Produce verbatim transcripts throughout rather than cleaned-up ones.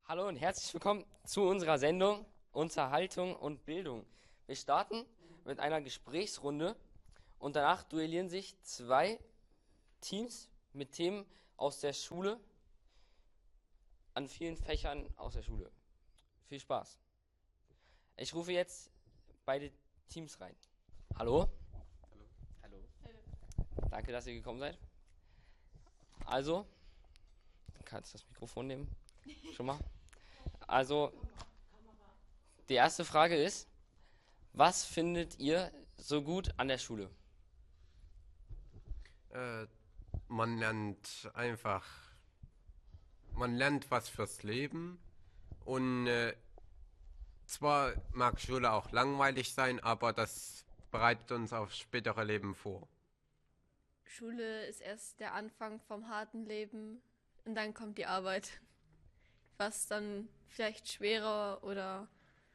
Hallo und herzlich willkommen zu unserer Sendung Unterhaltung und Bildung. Wir starten mit einer Gesprächsrunde und danach duellieren sich zwei Teams mit Themen aus der Schule an vielen Fächern aus der Schule. Viel Spaß. Ich rufe jetzt beide Teams rein. Hallo? Hallo. Danke, dass ihr gekommen seid. Also, du kannst das Mikrofon nehmen. Schon mal. Also, die erste Frage ist, was findet ihr so gut an der Schule? Äh, Man lernt einfach, man lernt was fürs Leben und äh, zwar mag Schule auch langweilig sein, aber das bereitet uns aufs spätere Leben vor. Schule ist erst der Anfang vom harten Leben und dann kommt die Arbeit, was dann vielleicht schwerer oder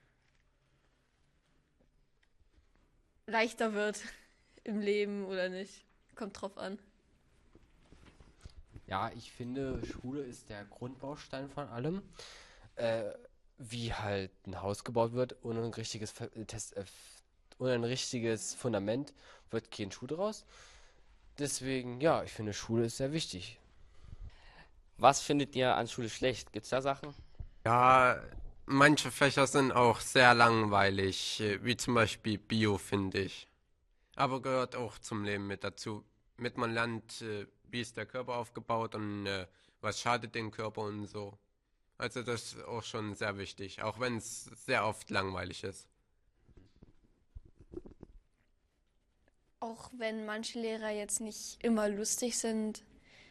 leichter wird im Leben oder nicht. Kommt drauf an. Ja, ich finde, Schule ist der Grundbaustein von allem. Äh, Wie halt ein Haus gebaut wird, ohne ein richtiges, Fe- äh, Test, äh, f- ohne ein richtiges Fundament wird kein Schuh draus. Deswegen, ja, ich finde, Schule ist sehr wichtig. Was findet ihr an Schule schlecht? Gibt es da Sachen? Ja, manche Fächer sind auch sehr langweilig, äh, wie zum Beispiel Bio, finde ich. Aber gehört auch zum Leben mit dazu. Mit man lernt, äh, wie ist der Körper aufgebaut und äh, was schadet dem Körper und so. Also das ist auch schon sehr wichtig, auch wenn es sehr oft langweilig ist. Auch wenn manche Lehrer jetzt nicht immer lustig sind,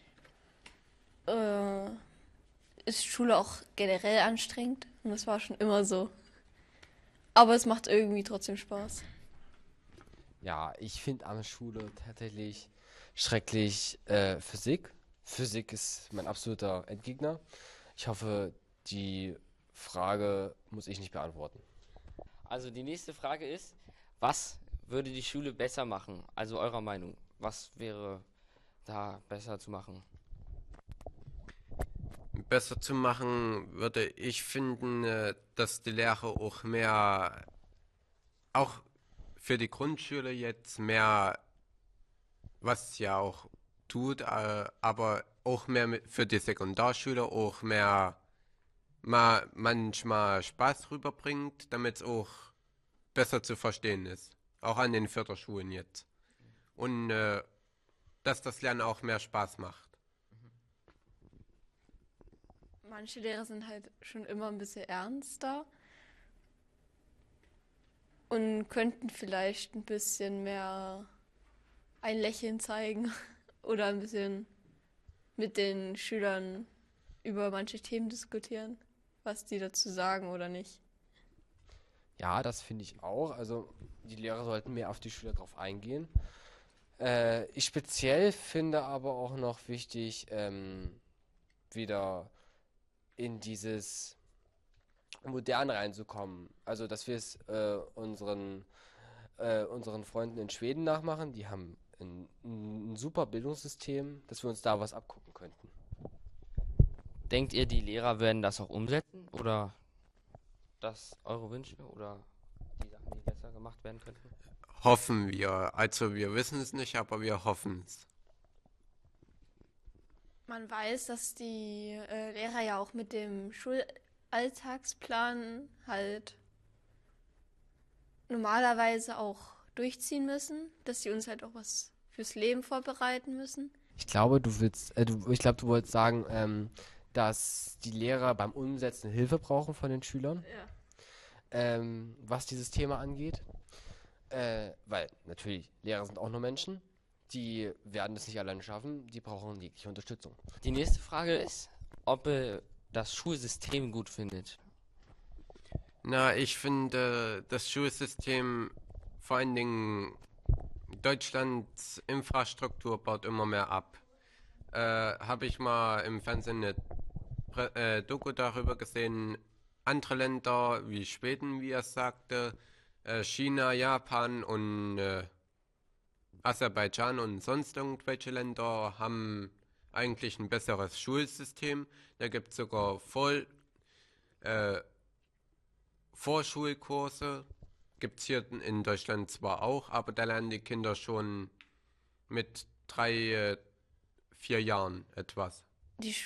äh, ist Schule auch generell anstrengend und das war schon immer so. Aber es macht irgendwie trotzdem Spaß. Ja, ich finde an der Schule tatsächlich schrecklich äh, Physik. Physik ist mein absoluter Endgegner. Ich hoffe, die Frage muss ich nicht beantworten. Also die nächste Frage ist, was würde die Schule besser machen? Also eurer Meinung. Was wäre da besser zu machen? Besser zu machen würde ich finden, äh, dass die Lehrer auch mehr, auch für die Grundschule jetzt mehr, was ja auch tut, äh, aber auch mehr mit- für die Sekundarschüler auch mehr mal manchmal Spaß rüberbringt, damit es auch besser zu verstehen ist. Auch an den Förderschulen jetzt. Und äh, dass das Lernen auch mehr Spaß macht. Manche Lehrer sind halt schon immer ein bisschen ernster und könnten vielleicht ein bisschen mehr ein Lächeln zeigen oder ein bisschen mit den Schülern über manche Themen diskutieren, was die dazu sagen oder nicht. Ja, das finde ich auch. Also die Lehrer sollten mehr auf die Schüler drauf eingehen. Äh, ich speziell finde aber auch noch wichtig, ähm, wieder in dieses Moderne reinzukommen. Also, dass wir es äh, unseren, äh, unseren Freunden in Schweden nachmachen. Die haben ein, ein super Bildungssystem, dass wir uns da was abgucken könnten. Denkt ihr, die Lehrer werden das auch umsetzen? Oder das eure Wünsche oder die Sachen, die besser gemacht werden könnten? Hoffen wir. Also wir wissen es nicht, aber wir hoffen es. Man weiß, dass die äh, Lehrer ja auch mit dem Schulalltagsplan halt normalerweise auch durchziehen müssen, dass sie uns halt auch was fürs Leben vorbereiten müssen. Ich glaube, du willst, äh, du, ich glaube, du wolltest sagen, ähm, dass die Lehrer beim Umsetzen Hilfe brauchen von den Schülern, Ja. ähm, was dieses Thema angeht. Äh, weil natürlich, Lehrer sind auch nur Menschen. Die werden es nicht alleine schaffen. Die brauchen jegliche Unterstützung. Die nächste Frage ist, ob ihr das Schulsystem gut findet. Na, ich finde das Schulsystem, vor allen Dingen Deutschlands Infrastruktur baut immer mehr ab. Äh, Habe ich mal im Fernsehen eine Prä äh, Doku darüber gesehen, andere Länder wie Schweden, wie er sagte, äh, China, Japan und äh, Aserbaidschan und sonst irgendwelche Länder haben eigentlich ein besseres Schulsystem. Da gibt es sogar voll Äh, Vorschulkurse gibt es hier in Deutschland zwar auch, aber da lernen die Kinder schon mit drei, äh, vier Jahren etwas.